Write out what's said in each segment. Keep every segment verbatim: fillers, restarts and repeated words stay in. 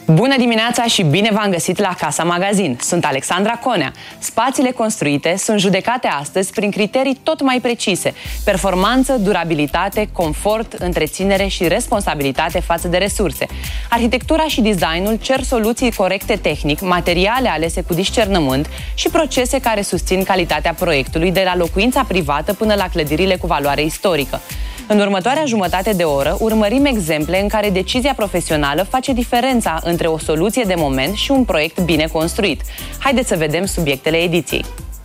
Bună dimineața și bine v-am găsit la Casa Magazin. Sunt Alexandra Conea. Spațiile construite sunt judecate astăzi prin criterii tot mai precise: performanță, durabilitate, confort, întreținere și responsabilitate față de resurse. Arhitectura și designul cer soluții corecte tehnic, materiale alese cu discernământ și procese care susțin calitatea proiectului, de la locuința privată până la clădirile cu valoare istorică. În următoarea jumătate de oră urmărim exemple în care decizia profesională face diferența între o soluție de moment și un proiect bine construit. Haideți să vedem subiectele ediției.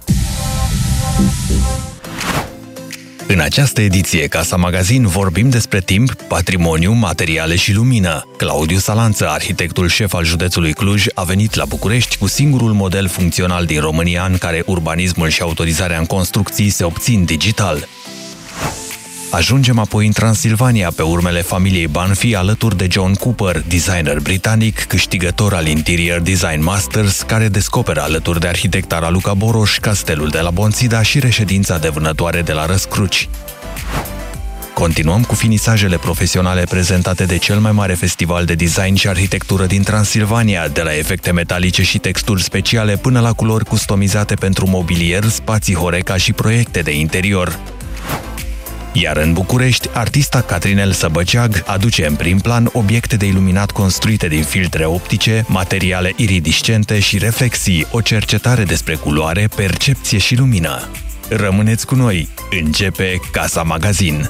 În această ediție Casa Magazin vorbim despre timp, patrimoniu, materiale și lumină. Claudiu Salanță, arhitectul șef al județului Cluj, a venit la București cu singurul model funcțional din România în care urbanismul și autorizarea în construcții se obțin digital. Ajungem apoi în Transilvania, pe urmele familiei Banfi, alături de John Cooper, designer britanic, câștigător al Interior Design Masters, care descoperă alături de arhitecta Raluca Boroș castelul de la Bonțida și reședința de vânătoare de la Răscruci. Continuăm cu finisajele profesionale prezentate de cel mai mare festival de design și arhitectură din Transilvania, de la efecte metalice și texturi speciale până la culori customizate pentru mobilier, spații Horeca și proiecte de interior. Iar în București, artista Catrinel Săbăceag aduce în prim plan obiecte de iluminat construite din filtre optice, materiale iridiscente și reflexii, o cercetare despre culoare, percepție și lumină. Rămâneți cu noi! Începe Casa Magazin!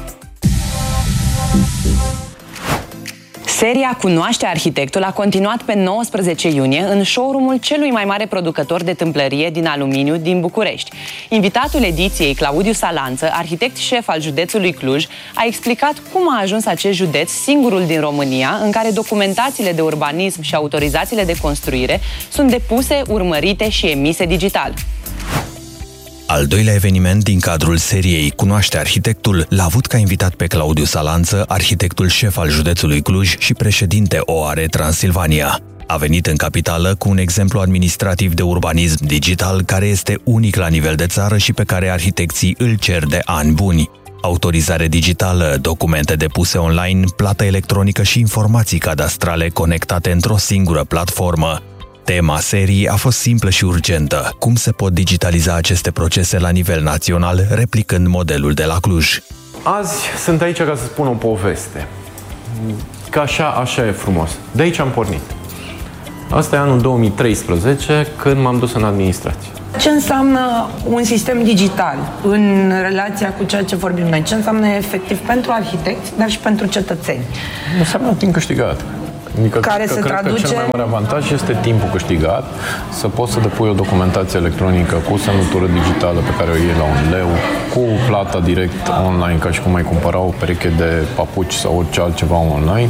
Seria Cunoaște Arhitectul a continuat pe nouăsprezece iunie în showroom-ul celui mai mare producător de tâmplărie din aluminiu din București. Invitatul ediției, Claudiu Salanță, arhitect șef al județului Cluj, a explicat cum a ajuns acest județ, singurul din România, în care documentațiile de urbanism și autorizațiile de construire sunt depuse, urmărite și emise digital. Al doilea eveniment din cadrul seriei Cunoaște Arhitectul l-a avut ca invitat pe Claudiu Salanță, arhitectul șef al județului Cluj și președinte O A R E Transilvania. A venit în capitală cu un exemplu administrativ de urbanism digital care este unic la nivel de țară și pe care arhitecții îl cer de ani buni. Autorizare digitală, documente depuse online, plată electronică și informații cadastrale conectate într-o singură platformă. Tema serii a fost simplă și urgentă: cum se pot digitaliza aceste procese la nivel național, replicând modelul de la Cluj. Azi sunt aici ca să spun o poveste. Că așa, așa e frumos. De aici am pornit. Asta e anul două mii treisprezece, când m-am dus în administrație. Ce înseamnă un sistem digital în relația cu ceea ce vorbim noi? Ce înseamnă efectiv pentru arhitecți, dar și pentru cetățeni? Înseamnă timp câștigat. Adică care că, se cred traduce... că cel mai mare avantaj este timpul câștigat, să poți să depui o documentație electronică cu semnătură digitală pe care o iei la un leu, cu plata direct online, ca și cum ai cumpăra o pereche de papuci sau orice altceva online.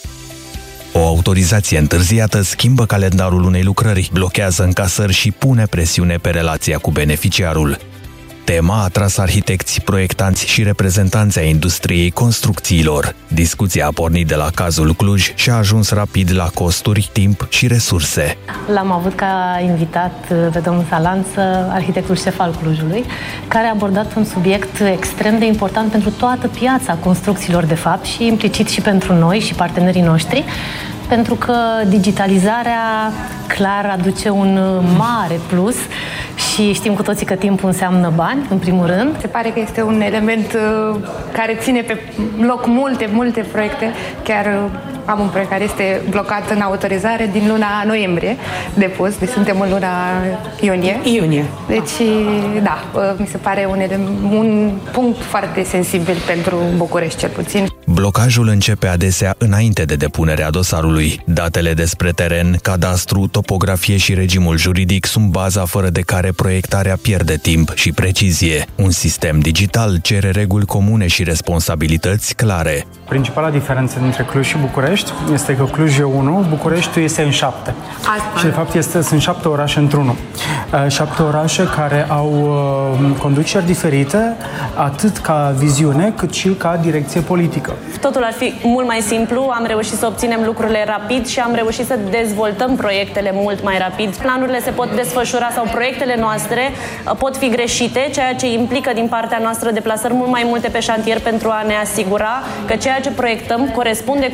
O autorizație întârziată schimbă calendarul unei lucrări, blochează încasări și pune presiune pe relația cu beneficiarul. Tema a atras arhitecți, proiectanți și reprezentanți ai industriei construcțiilor. Discuția a pornit de la cazul Cluj și a ajuns rapid la costuri, timp și resurse. L-am avut ca invitat pe domnul Salanță, arhitectul șef al Clujului, care a abordat un subiect extrem de important pentru toată piața construcțiilor, de fapt, și implicit și pentru noi și partenerii noștri, pentru că digitalizarea clar aduce un mare plus și știm cu toții că timpul înseamnă bani, în primul rând. Se pare că este un element uh, care ține pe loc multe, multe proiecte. Chiar uh, am un proiect care este blocat în autorizare din luna noiembrie depus, deci suntem în luna iunie. Iunie. Deci, da, uh, mi se pare un, un punct foarte sensibil pentru București, cel puțin. Blocajul începe adesea înainte de depunerea dosarului. Datele despre teren, cadastru, topografie și regimul juridic sunt baza fără de care proiectarea pierde timp și precizie. Un sistem digital cere reguli comune și responsabilități clare. Principala diferență dintre Cluj și București este că Cluj e unul, București este în șapte. Asta. Și de fapt este, sunt șapte orașe într-unul. Șapte orașe care au conduceri diferite, atât ca viziune, cât și ca direcție politică. Totul ar fi mult mai simplu, am reușit să obținem lucrurile rapid și am reușit să dezvoltăm proiectele mult mai rapid. Planurile se pot desfășura sau proiectele noastre pot fi greșite, ceea ce implică din partea noastră deplasări mult mai multe pe șantier pentru a ne asigura că ceea ce proiectăm corespunde cu terenul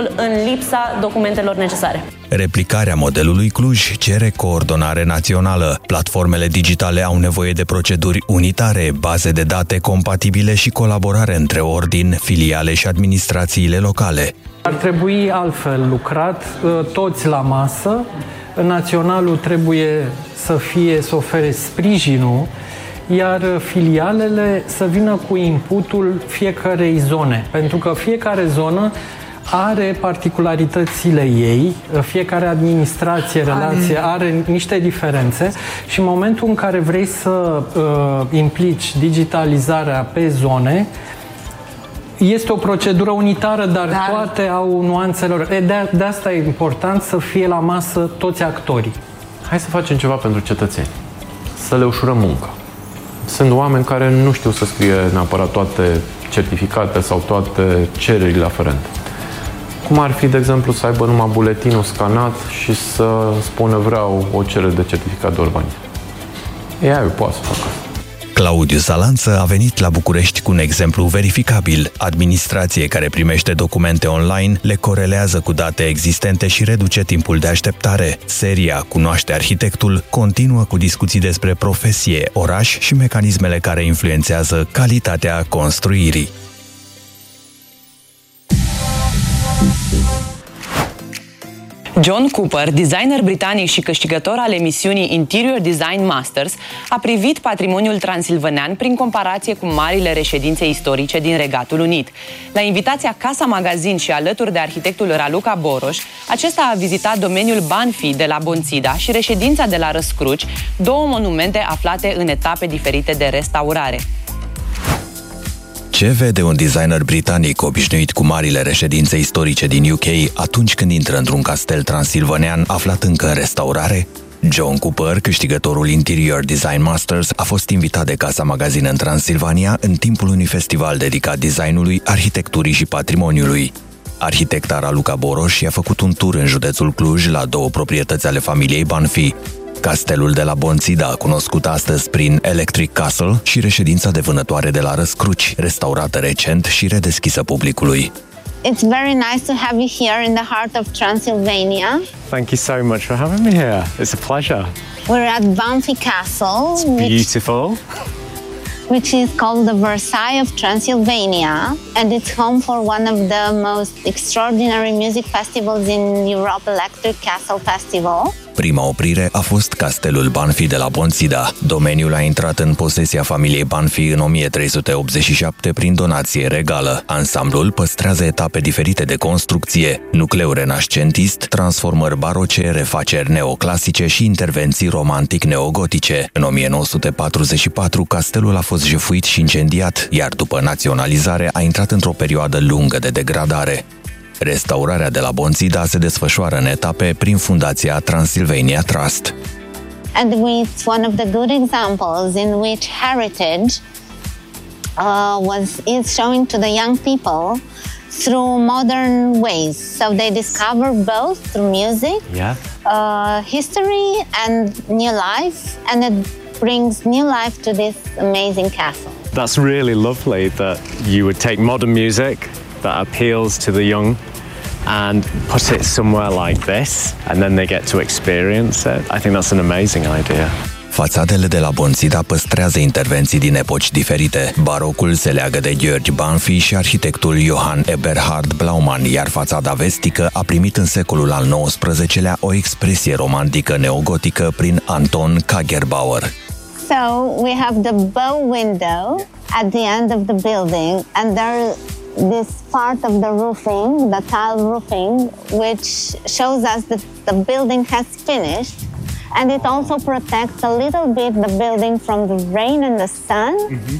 proiectul în lipsa documentelor necesare. Replicarea modelului Cluj cere coordonare națională. Platformele digitale au nevoie de proceduri unitare, baze de date compatibile și colaborare între ordin, filiale și administrațiile locale. Ar trebui altfel lucrat, toți la masă. Naționalul trebuie să fie, să ofere sprijinul, iar filialele să vină cu inputul fiecarei zone, pentru că fiecare zonă are particularitățile ei, fiecare administrație, relație are niște diferențe și în momentul în care vrei să uh, implici digitalizarea pe zone, este o procedură unitară, dar, dar... toate au nuanțele. De, de asta e important să fie la masă toți actorii. Hai să facem ceva pentru cetățeni, să le ușurăm munca. Sunt oameni care nu știu să scrie neapărat toate certificate sau toate cererile aferente. Cum ar fi, de exemplu, să aibă numai buletinul scanat și să spună vreau o cerere de certificat de urbanism. Ea eu poate să facă asta. Claudiu Salanță a venit la București cu un exemplu verificabil. Administrație care primește documente online le corelează cu date existente și reduce timpul de așteptare. Seria Cunoaște arhitectul continuă cu discuții despre profesie, oraș și mecanismele care influențează calitatea construirii. John Cooper, designer britanic și câștigător al emisiunii Interior Design Masters, a privit patrimoniul transilvanean prin comparație cu marile reședințe istorice din Regatul Unit. La invitația Casa Magazin și alături de arhitectul Raluca Boroș, acesta a vizitat domeniul Banfi de la Bonțida și reședința de la Răscruci, două monumente aflate în etape diferite de restaurare. Ce vede un designer britanic obișnuit cu marile reședințe istorice din U K atunci când intră într-un castel transilvanean aflat încă în restaurare? John Cooper, câștigătorul Interior Design Masters, a fost invitat de Casa Magazin în Transilvania în timpul unui festival dedicat designului, arhitecturii și patrimoniului. Arhitecta Raluca Boroș i-a făcut un tur în județul Cluj la două proprietăți ale familiei Banfi: castelul de la Bonțida, cunoscut astăzi prin Electric Castle, și reședința de vânătoare de la Răscruci, restaurată recent și redeschisă publicului. It's very nice to have you here in the heart of Transylvania. Thank you so much for having me here. It's a pleasure. We're at Banfi Castle. It's beautiful. Which, which is called the Versailles of Transylvania, and it's home for one of the most extraordinary music festivals in Europe, Electric Castle Festival. Prima oprire a fost castelul Banfi de la Bonțida. Domeniul a intrat în posesia familiei Banfi în o mie trei sute optzeci și șapte prin donație regală. Ansamblul păstrează etape diferite de construcție: nucleu renascentist, transformări baroce, refaceri neoclasice și intervenții romantic-neogotice. În o mie nouă sute patruzeci și patru, castelul a fost jefuit și incendiat, iar după naționalizare a intrat într-o perioadă lungă de degradare. Restaurarea de la Bonțida se desfășoară în etape prin fundația Transylvania Trust. And it's one of the good examples in which heritage uh, was is showing to the young people through modern ways. So they discover both through music, yeah. uh, history and new life, and it brings new life to this amazing castle. That's really lovely that you would take modern music that appeals to the young and put it somewhere like this, and then they get to experience it. I think that's an amazing idea. Fațadele de la Bonțida păstrează intervenții din epoci diferite. Barocul se leagă de George Banfi și arhitectul Johann Eberhard Blaumann, iar fațada vestică a primit în secolul al nouăsprezecelea o expresie romantică neogotică prin Anton Kagerbauer. So we have the bow window at the end of the building, and there this part of the roofing, the tile roofing, which shows us that the building has finished, and it also protects a little bit the building from the rain and the sun. Mm-hmm.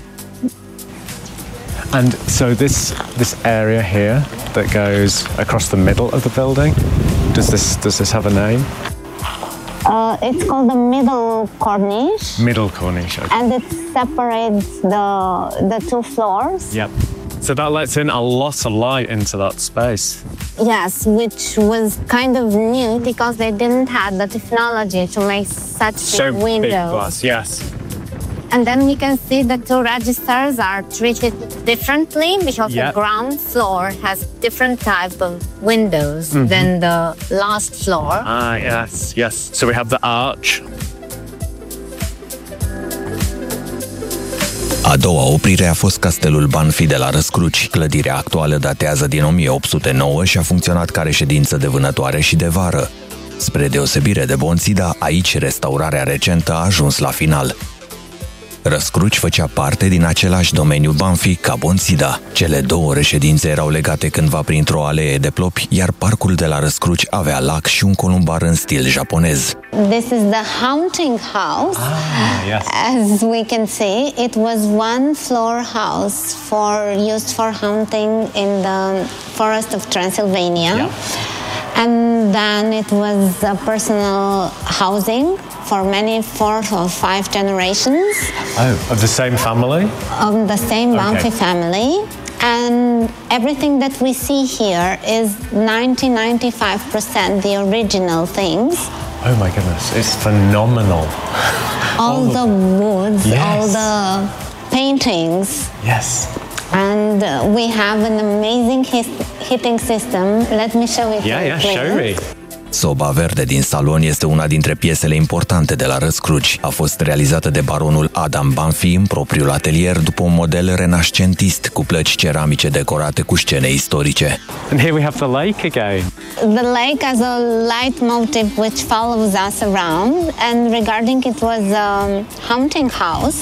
And so this this area here that goes across the middle of the building, does this does this have a name? Uh, it's called the middle corniche. Middle corniche. Okay. And it separates the the two floors. Yep. So that lets in a lot of light into that space. Yes, which was kind of new because they didn't have the technology to make such so big windows. Big glass, yes. And then we can see the two registers are treated differently because yep. the ground floor has different type of windows mm-hmm. than the last floor. Ah, yes, yes. So we have the arch. A doua oprire a fost castelul Banfi de la Răscruci. Clădirea actuală datează din o mie opt sute nouă și a funcționat ca reședință de vânătoare și de vară. Spre deosebire de Bonțida, aici restaurarea recentă a ajuns la final. Răscruci făcea parte din același domeniu Banfi ca Bonțida. Cele două reședințe erau legate cândva printr-o alee de plopi, iar parcul de la Răscruci avea lac și un columbar în stil japonez. This is the hunting house. Ah, yes. As we can see, it was one floor house for used for hunting in the forest of Transylvania. Yeah. And then it was a personal housing for many four or five generations. Oh, of the same family? Of the same Banfi okay. family. And everything that we see here is ninety to ninety-five percent the original things. Oh my goodness, it's phenomenal. All, all the woods, yes. all the paintings. Yes. And uh, we have an amazing heating system. Let me show it. Yeah, yeah, show me. Soba verde din salon este una dintre piesele importante de la Răscruci. A fost realizată de baronul Adam Banfi în propriul atelier după un model renascentist cu plăci ceramice decorate cu scene istorice. And here we have the lake again. The lake as a leitmotiv which follows us around, and regarding it was a hunting house.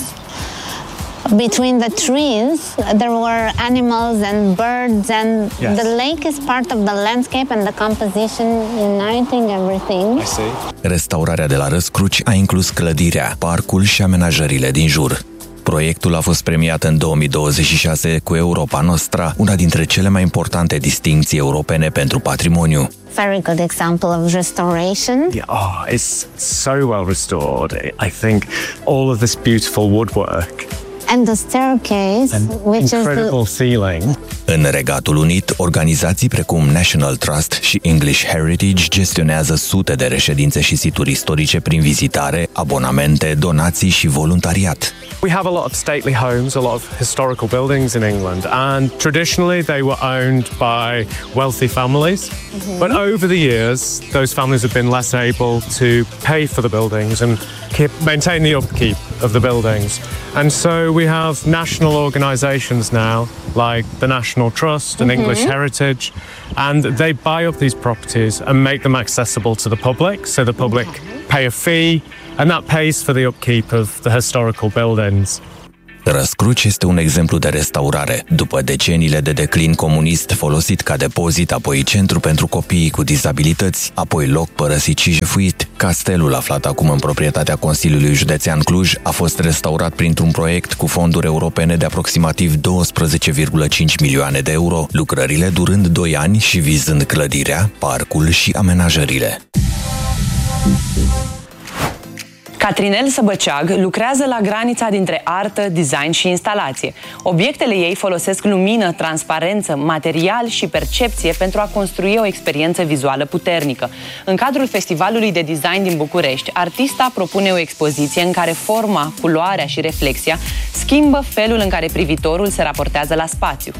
Between the trees, there were animals and birds, and yes. the lake is part of the landscape and the composition, uniting everything. I see. Restaurarea de la Răscruci a inclus clădirea, parcul și amenajările din jur. Proiectul a fost premiat în două mii douăzeci și șase cu Europa Nostra, una dintre cele mai importante distincții europene pentru patrimoniu. Very good example of restoration. Yeah, oh, it's so well restored. I think all of this beautiful woodwork. And the staircase, An which incredible is the... ceiling. În Regatul Unit, organizații precum National Trust și English Heritage gestionează sute de reședințe și situri istorice prin vizitare, abonamente, donații și voluntariat. We have a lot of stately homes, a lot of historical buildings in England, and traditionally they were owned by wealthy families. Mm-hmm. But over the years, those families have been less able to pay for the buildings and keep, maintain the upkeep of the buildings. And so we have national organizations now, like the National Trust and mm-hmm. English Heritage, and they buy up these properties and make them accessible to the public, so the public okay. pay a fee, and that pays for the upkeep of the historical buildings. Răscruci este un exemplu de restaurare. După deceniile de declin comunist, folosit ca depozit, apoi centru pentru copiii cu dizabilități, apoi loc părăsit și jefuit, castelul, aflat acum în proprietatea Consiliului Județean Cluj, a fost restaurat printr-un proiect cu fonduri europene de aproximativ douăsprezece virgulă cinci milioane de euro, lucrările durând doi ani și vizând clădirea, parcul și amenajările. Catrinel Săbăceag lucrează la granița dintre artă, design și instalație. Obiectele ei folosesc lumină, transparență, material și percepție pentru a construi o experiență vizuală puternică. În cadrul Festivalului de Design din București, artista propune o expoziție în care forma, culoarea și reflexia schimbă felul în care privitorul se raportează la spațiu.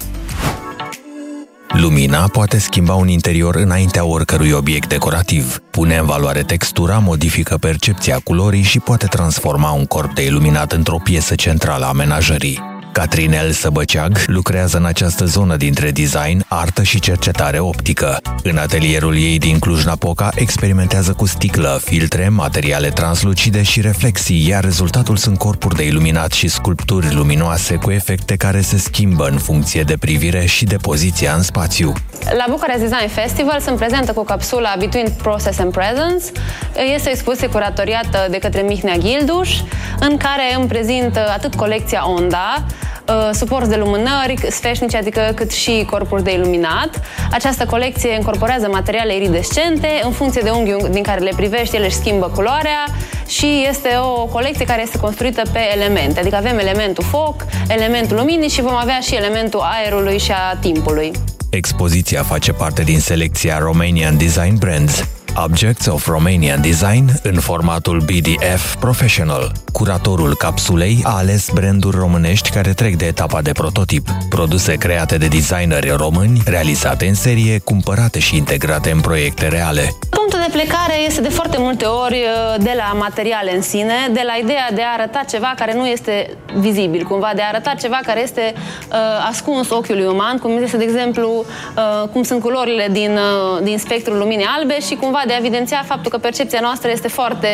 Lumina poate schimba un interior înaintea oricărui obiect decorativ. Pune în valoare textura, modifică percepția culorii și poate transforma un corp de iluminat într-o piesă centrală a amenajării. Catrinel Săbăceag lucrează în această zonă dintre design, artă și cercetare optică. În atelierul ei din Cluj-Napoca experimentează cu sticlă, filtre, materiale translucide și reflexii, iar rezultatul sunt corpuri de iluminat și sculpturi luminoase cu efecte care se schimbă în funcție de privire și de poziția în spațiu. La Bucharest Design Festival sunt prezentă cu capsula Between Process and Presence. Este o expoziție curatoriată de către Mihnea Gilduș, în care îmi prezint atât colecția Onda, suport de lumânări sfeșnice, adică cât și corpuri de iluminat. Această colecție incorporează materiale iridescente, în funcție de unghiul din care le privești, ele își schimbă culoarea și este o colecție care este construită pe elemente, adică avem elementul foc, elementul luminii și vom avea și elementul aerului și a timpului. Expoziția face parte din selecția Romanian Design Brands. Objects of Romanian Design în formatul B D F Professional. Curatorul capsulei a ales branduri românești care trec de etapa de prototip, produse create de designeri români, realizate în serie, cumpărate și integrate în proiecte reale. Punctul de plecare este de foarte multe ori de la materiale în sine, de la ideea de a arăta ceva care nu este vizibil, cumva, de a arăta ceva care este uh, ascuns ochiului uman, cum este, de exemplu, uh, cum sunt culorile din, uh, din spectrul luminii albe și cumva de a evidenția faptul că percepția noastră este foarte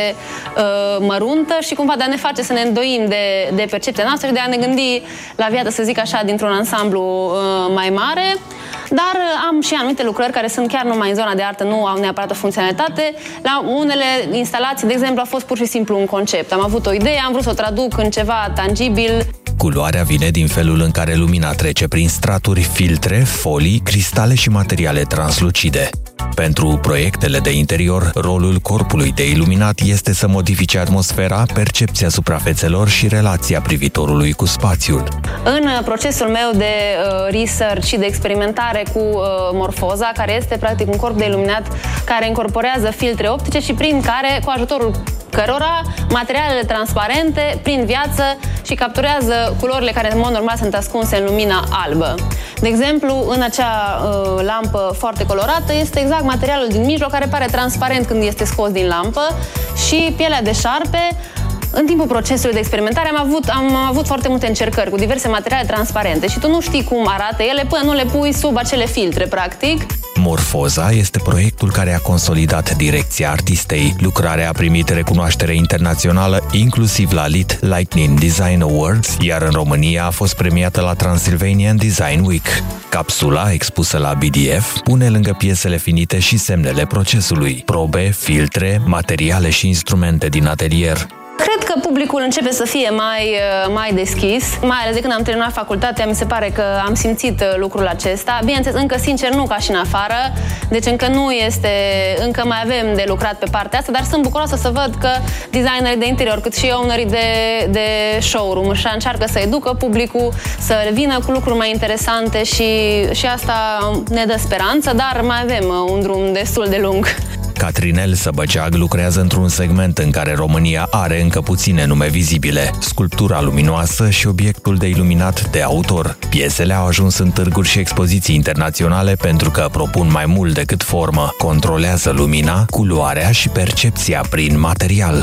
uh, măruntă și cumva de a ne face să ne îndoim de, de percepția noastră și de a ne gândi la viață, să zic așa, dintr-un ansamblu uh, mai mare. Dar am și anumite lucrări care sunt chiar numai în zona de artă, nu au neapărat o funcționalitate. La unele instalații, de exemplu, a fost pur și simplu un concept. Am avut o idee, am vrut să o traduc în ceva tangibil. Culoarea vine din felul în care lumina trece prin straturi, filtre, folii, cristale și materiale translucide. Pentru proiectele de interior, rolul corpului de iluminat este să modifice atmosfera, percepția suprafețelor și relația privitorului cu spațiul. În procesul meu de uh, research și de experimentare cu uh, morfoza, care este practic un corp de iluminat care incorporează filtre optice și prin care, cu ajutorul cărora materialele transparente prind viață și capturează culorile care în mod normal sunt ascunse în lumina albă. De exemplu, în acea uh, lampă foarte colorată este exact materialul din mijloc care pare transparent când este scos din lampă și pielea de șarpe. În timpul procesului de experimentare am avut, am avut foarte multe încercări cu diverse materiale transparente și tu nu știi cum arată ele până nu le pui sub acele filtre, practic. Morfoza este proiectul care a consolidat direcția artistei. Lucrarea a primit recunoaștere internațională, inclusiv la Lit Lightning Design Awards, iar în România a fost premiată la Transylvanian Design Week. Capsula, expusă la B D F, pune lângă piesele finite și semnele procesului, probe, filtre, materiale și instrumente din atelier. Cred că publicul începe să fie mai, mai deschis, mai ales de când am terminat facultatea, mi se pare că am simțit lucrul acesta. Bineînțeles, încă sincer nu ca și în afară, deci încă nu este, încă mai avem de lucrat pe partea asta, dar sunt bucuroasă să văd că designerii de interior, cât și ownerii de, de showroom și încearcă să educă publicul, să vină cu lucruri mai interesante și, și asta ne dă speranță, dar mai avem un drum destul de lung. Catrinel Săbăceag lucrează într-un segment în care România are încă puține nume vizibile, sculptura luminoasă și obiectul de iluminat de autor. Piesele au ajuns în târguri și expoziții internaționale pentru că propun mai mult decât formă, controlează lumina, culoarea și percepția prin material.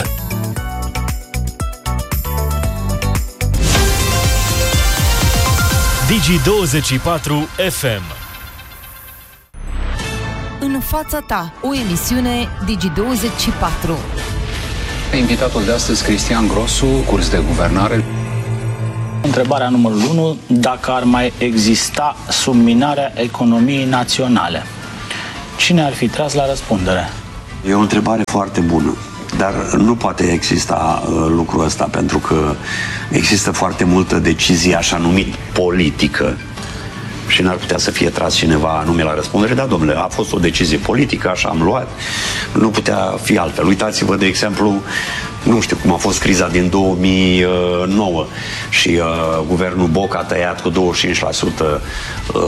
Digi douăzeci și patru F M. În fața ta, o emisiune Digi douăzeci și patru. Invitatul de astăzi, Cristian Grosu, curs de guvernare. Întrebarea numărul unu, dacă ar mai exista subminarea economiei naționale, cine ar fi tras la răspundere? E o întrebare foarte bună, dar nu poate exista uh, lucrul ăsta, pentru că există foarte multă decizie așa numit politică și n-ar putea să fie tras cineva anume la răspundere. Da, domnule, a fost o decizie politică, așa am luat, nu putea fi altfel. Uitați-vă, de exemplu, nu știu cum a fost criza din două mii nouă și uh, guvernul Boc a tăiat cu douăzeci și cinci la sută uh,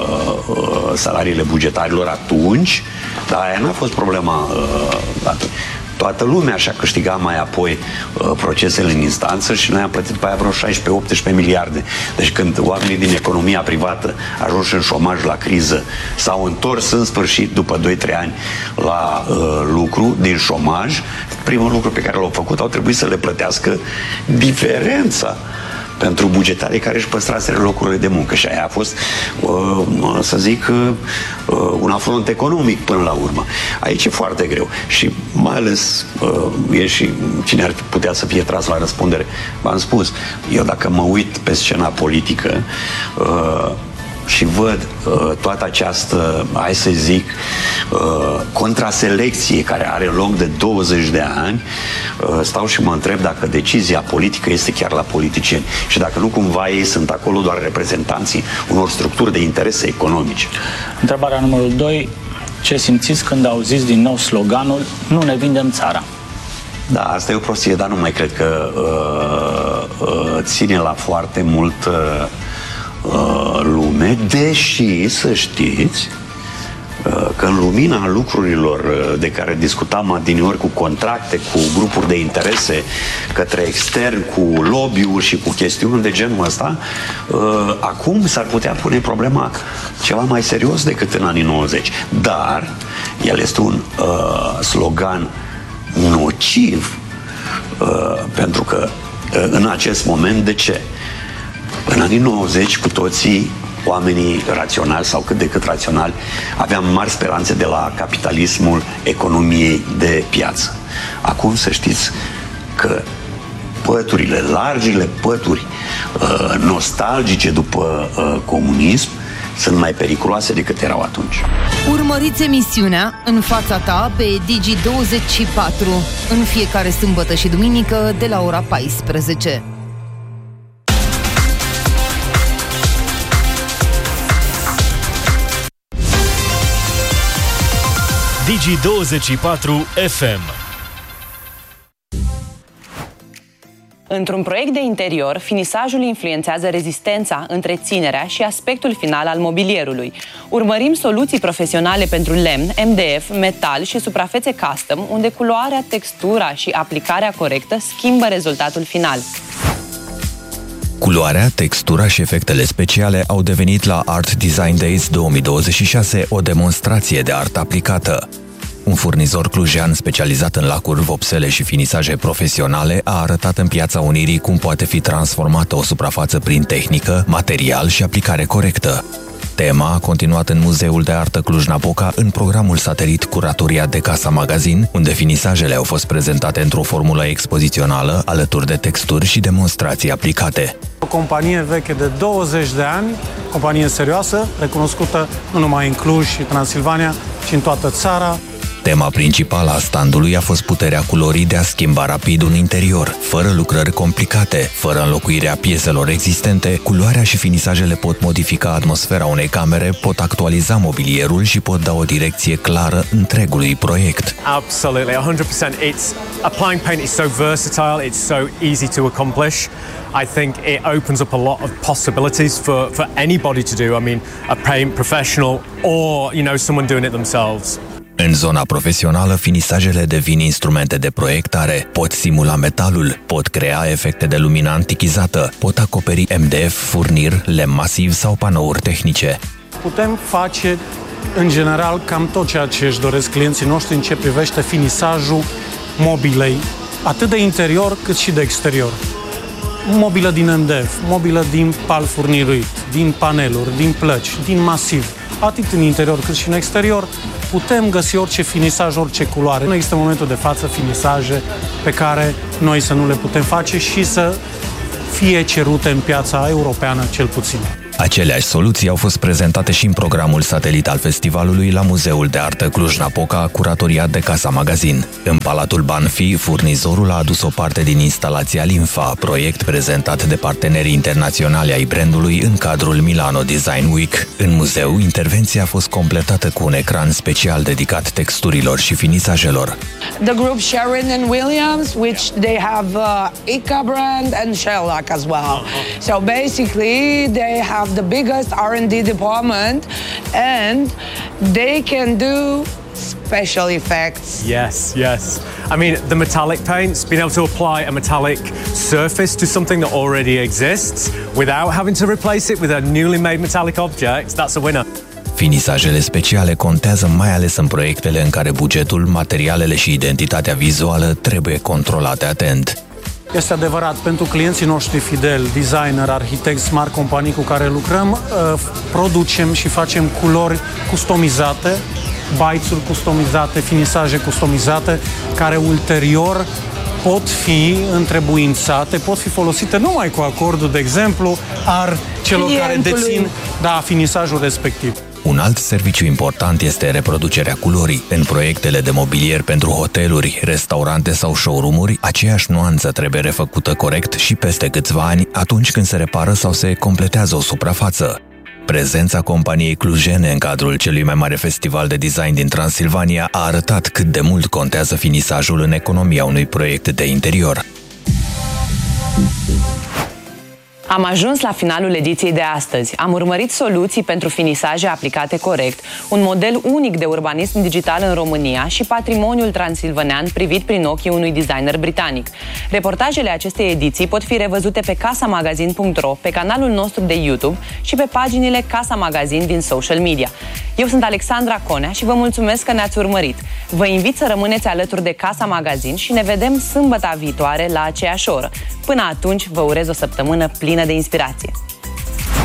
uh, salariile bugetarilor atunci, dar aia n-a fost problema uh, atunci. Toată lumea și-a câștigat mai apoi uh, procesele în instanță și noi am plătit pe aia vreo șaisprezece optsprezece miliarde. Deci când oamenii din economia privată ajunși în șomaj la criză s-au întors în sfârșit după doi trei ani la uh, lucru din șomaj, primul lucru pe care l-au făcut au trebuit să le plătească diferența pentru bugetarii care își păstraseră locurile de muncă. Și aia a fost, uh, să zic, uh, un afront economic până la urmă. Aici e foarte greu. Și mai ales uh, e și cine ar putea să fie tras la răspundere. V-am spus, eu dacă mă uit pe scena politică uh, și văd uh, toată această, hai să zic, uh, contraselecție care are loc de douăzeci de ani, uh, stau și mă întreb dacă decizia politică este chiar la politicieni și dacă nu cumva ei sunt acolo doar reprezentanții unor structuri de interese economice. Întrebarea numărul doi. Ce simțiți când auziți din nou sloganul "Nu ne vindem țara"? Da, asta e o prostie, dar nu mai cred că uh, uh, ține la foarte mult uh, lume, deși, să știți, că în lumina lucrurilor de care discutam adineori, cu contracte, cu grupuri de interese către extern, cu lobby-uri și cu chestiuni de genul ăsta, acum s-ar putea pune problema ceva mai serios decât în anii nouăzeci. Dar el este un uh, slogan nociv, uh, pentru că uh, în acest moment, de ce? În anii nouăzeci cu toții oamenii raționali sau cât de cât raționali aveam mari speranțe de la capitalismul economiei de piață. Acum să știți că păturile, largile pături uh, nostalgice după uh, comunism sunt mai periculoase decât erau atunci. Urmăriți emisiunea În fața ta pe Digi douăzeci și patru în fiecare sâmbătă și duminică de la ora paisprezece. Digi douăzeci și patru F M. Într-un proiect de interior, finisajul influențează rezistența, întreținerea și aspectul final al mobilierului. Urmărim soluții profesionale pentru lemn, M D F, metal și suprafețe custom, unde culoarea, textura și aplicarea corectă schimbă rezultatul final. Culoarea, textura și efectele speciale au devenit la Art Design Days două mii douăzeci și șase o demonstrație de artă aplicată. Un furnizor clujean specializat în lacuri, vopsele și finisaje profesionale a arătat în Piața Unirii cum poate fi transformată o suprafață prin tehnică, material și aplicare corectă. Tema a continuat în Muzeul de Artă Cluj-Napoca în programul satelit Curatoria de Casa Magazin, unde finisajele au fost prezentate într-o formulă expozițională, alături de texturi și demonstrații aplicate. O companie veche de douăzeci de ani, companie serioasă, recunoscută nu numai în Cluj și Transilvania, ci în toată țara. Tema principală a standului a fost puterea culorii de a schimba rapid un interior, fără lucrări complicate, fără înlocuirea pieselor existente. Culoarea și finisajele pot modifica atmosfera unei camere, pot actualiza mobilierul și pot da o direcție clară întregului proiect. Absolutely, one hundred percent. It's applying paint is so versatile, it's so easy to accomplish. I think it opens up a lot of possibilities for, for anybody to do. I mean, a paint professional or, you know, someone doing it themselves. În zona profesională, finisajele devin instrumente de proiectare, pot simula metalul, pot crea efecte de lumină antichizată, pot acoperi M D F, furnir, lemn masiv sau panouri tehnice. Putem face, în general, cam tot ceea ce își doresc clienții noștri în ce privește finisajul mobilei, atât de interior cât și de exterior. Mobilă din M D F, mobilă din pal furniruit, din paneluri, din plăci, din masiv, atât în interior cât și în exterior. Putem găsi orice finisaj, orice culoare. Nu există în momentul de față finisaje pe care noi să nu le putem face și să fie cerute în piața europeană, cel puțin. Aceleași soluții au fost prezentate și în programul satelit al festivalului la Muzeul de Artă Cluj-Napoca, Curatoria de Casa Magazin. În Palatul Banfi, furnizorul a adus o parte din instalația Limfa, proiect prezentat de partenerii internaționali ai brandului în cadrul Milano Design Week. În muzeu, intervenția a fost completată cu un ecran special dedicat texturilor și finisajelor. The group Sharon and Williams, which they have uh, Ika brand and Sherlock as well. So basically, they have the biggest R and D department and they can do special effects. Yes, yes. I mean, the metallic paints, being able to apply a metallic surface to something that already exists without having to replace it with a newly made metallic object, that's a winner. Finisajele speciale contează mai ales în proiectele în care bugetul, materialele și identitatea vizuală trebuie controlate atent. Este adevărat, pentru clienții noștri fideli, designer, arhitecți, mari companii cu care lucrăm, producem și facem culori customizate, baițuri customizate, finisaje customizate, care ulterior pot fi întrebuințate, pot fi folosite numai cu acordul, de exemplu, al celor Clientului. care dețin da, finisajul respectiv. Un alt serviciu important este reproducerea culorii. În proiectele de mobilier pentru hoteluri, restaurante sau showroom-uri, aceeași nuanță trebuie refăcută corect și peste câțiva ani, atunci când se repară sau se completează o suprafață. Prezența companiei clujene în cadrul celui mai mare festival de design din Transilvania a arătat cât de mult contează finisajul în economia unui proiect de interior. Am ajuns la finalul ediției de astăzi. Am urmărit soluții pentru finisaje aplicate corect, un model unic de urbanism digital în România și patrimoniul transilvanean privit prin ochii unui designer britanic. Reportajele acestei ediții pot fi revăzute pe casamagazin punct ro, pe canalul nostru de YouTube și pe paginile Casa Magazin din social media. Eu sunt Alexandra Conea și vă mulțumesc că ne-ați urmărit. Vă invit să rămâneți alături de Casa Magazin și ne vedem sâmbăta viitoare la aceeași oră. Până atunci, vă urez o săptămână plină de inspirație.